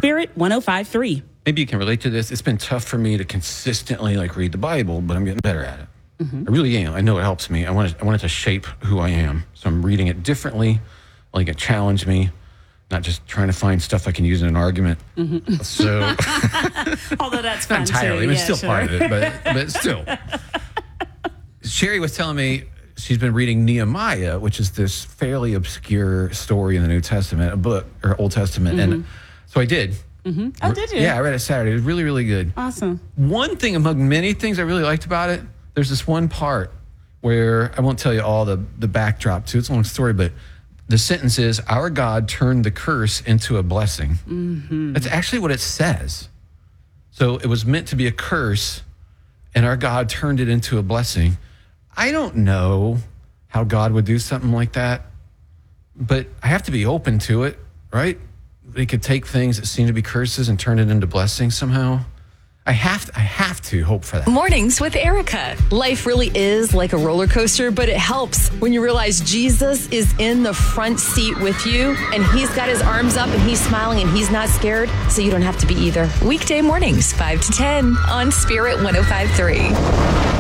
Spirit 105.3. Maybe you can relate to this. It's been tough for me to consistently read the Bible, but I'm getting better at it. I really am. I know it helps me. I want it to shape who I am. So I'm reading it differently. It challenged me, not just trying to find stuff I can use in an argument. So, although that's fun not entirely, too. it's still part of it, but still. Sherry was telling me she's been reading Nehemiah, which is this fairly obscure story in the New Testament, a book or Old Testament, and so I did. Oh, did you? Yeah, I read it Saturday. It was really, really good. Awesome. One thing among many things I really liked about it, there's this one part where I won't tell you all the backdrop to it. It's a long story, but the sentence is, our God turned the curse into a blessing. That's actually what it says. So it was meant to be a curse, and our God turned it into a blessing. I don't know how God would do something like that, but I have to be open to it, right? He could take things that seem to be curses and turn it into blessings somehow. I have to hope for that. Mornings with Erica. Life really is like a roller coaster, but it helps when you realize Jesus is in the front seat with you and he's got his arms up and he's smiling and he's not scared, so you don't have to be either. Weekday mornings, 5 to 10 on Spirit 105.3.